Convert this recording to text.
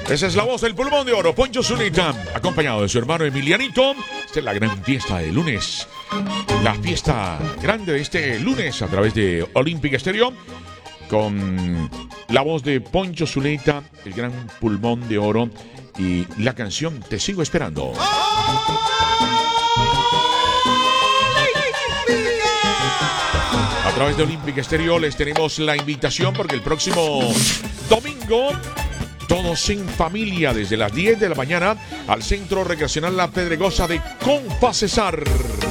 Esa es la voz del pulmón de oro, Poncho Zuleta, acompañado de su hermano Emilianito. Esta es la gran fiesta de lunes. La fiesta grande de este lunes a través de Olympic Stereo. Con la voz de Poncho Zuleta, el gran pulmón de oro. Y la canción Te Sigo Esperando. A través de Olympic Stereo les tenemos la invitación porque el próximo domingo, todos en familia, desde las 10 de la mañana, al Centro Recreacional La Pedregosa de Confacesar.